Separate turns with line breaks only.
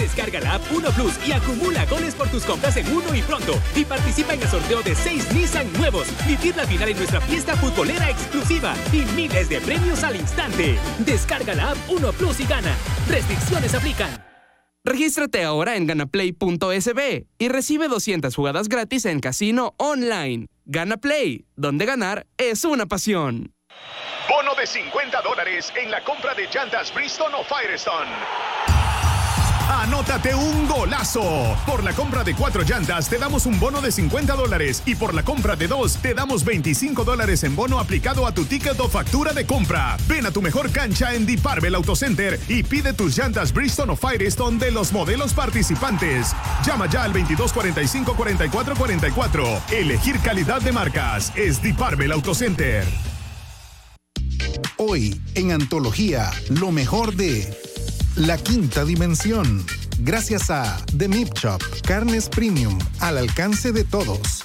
Descarga la app 1 Plus y acumula goles por tus compras en Uno y Pronto. Y participa en el sorteo de 6 Nissan nuevos. Vivir la final en nuestra fiesta futbolera exclusiva. Y miles de premios al instante. Descarga la app 1 Plus y gana. Restricciones aplican.
Regístrate ahora en ganaplay.sb y recibe 200 jugadas gratis en casino online. Gana Play, donde ganar es una pasión.
Bono de $50 en la compra de llantas Bridgestone o Firestone. Anótate un golazo. Por la compra de 4 llantas te damos un bono de $50 y por la compra de 2 te damos $25 en bono aplicado a tu ticket o factura de compra. Ven a tu mejor cancha en Deep Arbel Auto Center y pide tus llantas Bridgestone o Firestone de los modelos participantes. Llama ya al 2245-4444. Elegir calidad de marcas es Deep Arbel Auto Center.
Hoy en Antología, lo mejor de La Quinta Dimensión. Gracias a The Meat Shop, carnes premium al alcance de todos.